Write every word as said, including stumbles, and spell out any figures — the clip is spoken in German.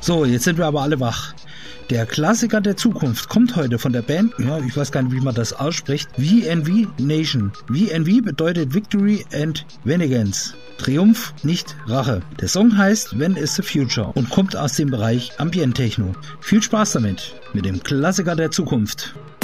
So, jetzt sind wir aber alle wach. Der Klassiker der Zukunft kommt heute von der Band, ja, ich weiß gar nicht, wie man das ausspricht, V N V Nation. V N V bedeutet Victory and Vengeance. Triumph, nicht Rache. Der Song heißt When is the Future und kommt aus dem Bereich Ambient Techno. Viel Spaß damit, mit dem Klassiker der Zukunft.